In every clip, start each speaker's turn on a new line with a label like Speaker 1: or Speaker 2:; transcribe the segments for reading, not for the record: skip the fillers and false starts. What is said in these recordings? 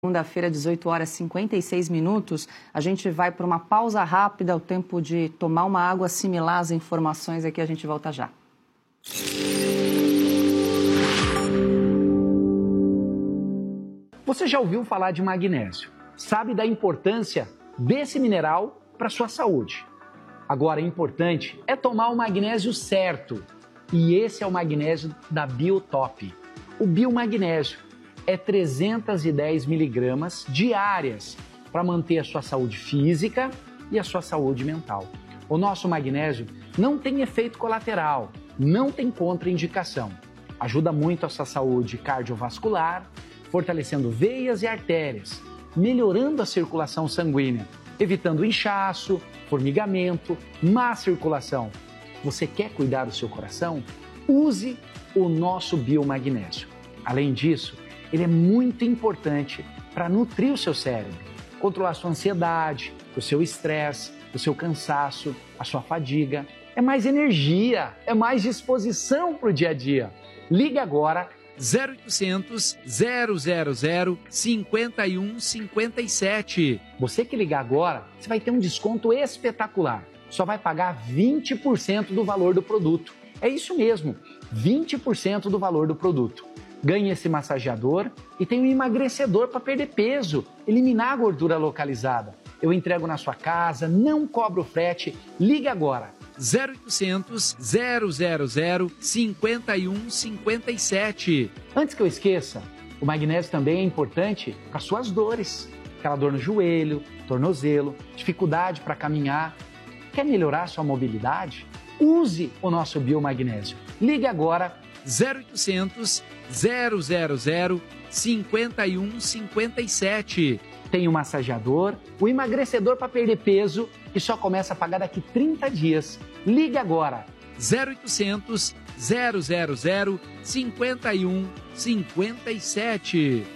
Speaker 1: Segunda-feira, 18 horas e 56 minutos, a gente vai para uma pausa rápida, o tempo de tomar uma água, assimilar as informações aqui, a gente volta já.
Speaker 2: Você já ouviu falar de magnésio? Sabe da importância desse mineral para a sua saúde? Agora, importante é tomar o magnésio certo. E esse é o magnésio da Biotop. O biomagnésio é 310 miligramas diárias para manter a sua saúde física e a sua saúde mental. O nosso magnésio não tem efeito colateral, não tem contraindicação. Ajuda muito a sua saúde cardiovascular, fortalecendo veias e artérias, melhorando a circulação sanguínea, evitando inchaço, formigamento, má circulação. Você quer cuidar do seu coração? Use o nosso biomagnésio. Além disso, ele é muito importante para nutrir o seu cérebro, controlar a sua ansiedade, o seu estresse, o seu cansaço, a sua fadiga. É mais energia, é mais disposição para o dia a dia. Ligue agora
Speaker 3: 0800 000 5157.
Speaker 2: Você que ligar agora, você vai ter um desconto espetacular. Só vai pagar 20% do valor do produto. É isso mesmo, 20% do valor do produto. Ganhe esse massageador e tem um emagrecedor para perder peso, eliminar a gordura localizada. Eu entrego na sua casa, não cobro frete. Ligue agora.
Speaker 3: 0800 000 5157.
Speaker 2: Antes que eu esqueça, o magnésio também é importante para suas dores. Aquela dor no joelho, tornozelo, dificuldade para caminhar. Quer melhorar sua mobilidade? Use o nosso biomagnésio. Ligue agora.
Speaker 3: 0800 000 5157.
Speaker 2: Tem o massageador, o emagrecedor para perder peso e só começa a pagar daqui 30 dias. Ligue agora.
Speaker 3: 0800 000 5157.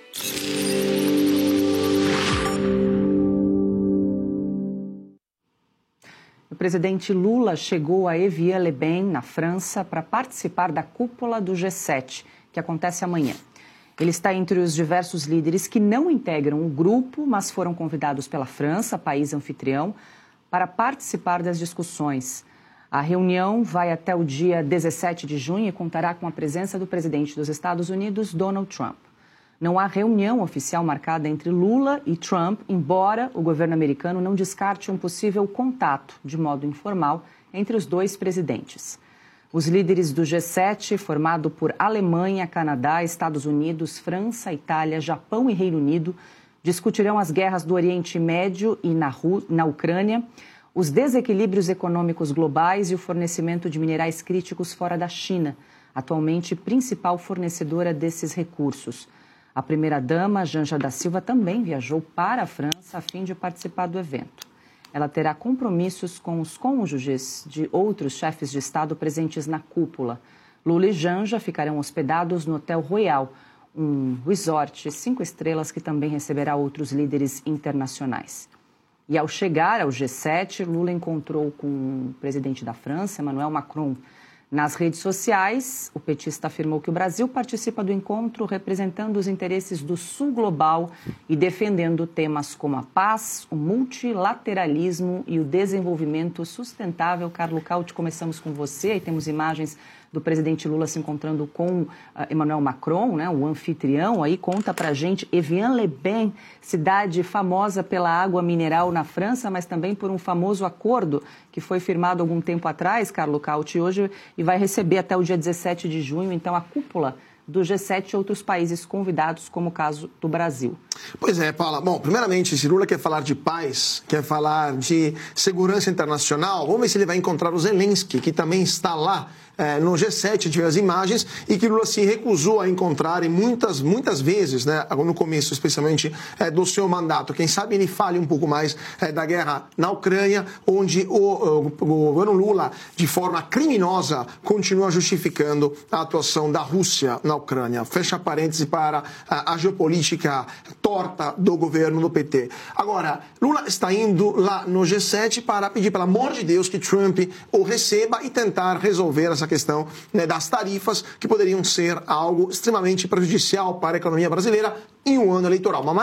Speaker 1: O presidente Lula chegou a Évian-les-Bains, na França, para participar da cúpula do G7, que acontece amanhã. Ele está entre os diversos líderes que não integram o grupo, mas foram convidados pela França, país anfitrião, para participar das discussões. A reunião vai até o dia 17 de junho e contará com a presença do presidente dos Estados Unidos, Donald Trump. Não há reunião oficial marcada entre Lula e Trump, embora o governo americano não descarte um possível contato, de modo informal, entre os dois presidentes. Os líderes do G7, formado por Alemanha, Canadá, Estados Unidos, França, Itália, Japão e Reino Unido, discutirão as guerras do Oriente Médio e na Ucrânia, os desequilíbrios econômicos globais e o fornecimento de minerais críticos fora da China, atualmente principal fornecedora desses recursos. A primeira-dama, Janja da Silva, também viajou para a França a fim de participar do evento. Ela terá compromissos com os cônjuges de outros chefes de Estado presentes na cúpula. Lula e Janja ficarão hospedados no Hotel Royal, um resort 5 estrelas que também receberá outros líderes internacionais. E ao chegar ao G7, Lula encontrou com o presidente da França, Emmanuel Macron. Nas redes sociais, o petista afirmou que o Brasil participa do encontro representando os interesses do Sul global e defendendo temas como a paz, o multilateralismo e o desenvolvimento sustentável. Carlo Cauti, começamos com você. Aí temos imagens do presidente Lula se encontrando com Emmanuel Macron, né, o anfitrião. Aí conta pra gente, Évian-les-Bains, cidade famosa pela água mineral na França, mas também por um famoso acordo que foi firmado algum tempo atrás, Carlo Cauti, hoje, e vai receber até o dia 17 de junho, então, a cúpula do G7 e outros países convidados, como o caso do Brasil.
Speaker 4: Pois é, Paula. Bom, primeiramente, se Lula quer falar de paz, quer falar de segurança internacional, vamos ver se ele vai encontrar o Zelensky, que também está lá no G7, tive as imagens, e que Lula se recusou a encontrar e muitas vezes, né, no começo, especialmente do seu mandato. Quem sabe ele fale um pouco mais da guerra na Ucrânia, onde o governo Lula, de forma criminosa, continua justificando a atuação da Rússia na Ucrânia. Fecha parêntese para a geopolítica torta do governo do PT. Agora, Lula está indo lá no G7 para pedir, pelo amor de Deus, que Trump o receba e tentar resolver essa essa questão, né, das tarifas, que poderiam ser algo extremamente prejudicial para a economia brasileira em um ano eleitoral.